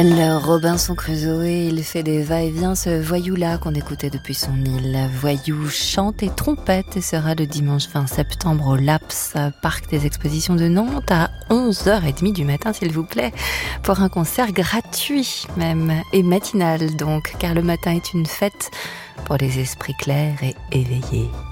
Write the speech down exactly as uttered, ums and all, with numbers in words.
Le Robinson Crusoe, il fait des va-et-vient, ce voyou-là qu'on écoutait depuis son île. Voyou chante et trompette et sera le dimanche vingt septembre au Laps, parc des expositions de Nantes, à onze heures trente du matin, s'il vous plaît, pour un concert gratuit même, et matinal donc, car le matin est une fête pour les esprits clairs et éveillés.